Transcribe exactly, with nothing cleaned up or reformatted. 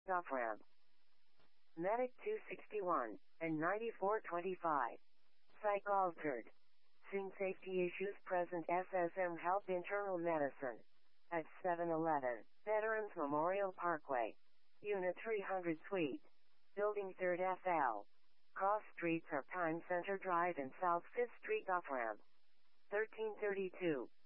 Off-ramp. Medic two sixty-one and ninety-four twenty-five. Psych altered. Seen safety issues present. S S M Health Internal Medicine. At seven eleven, Veterans Memorial Parkway. Unit three hundred Suite. Building third F L. Cross streets are Pine Center Drive and South fifth Street. Off-ramp. thirteen thirty-two.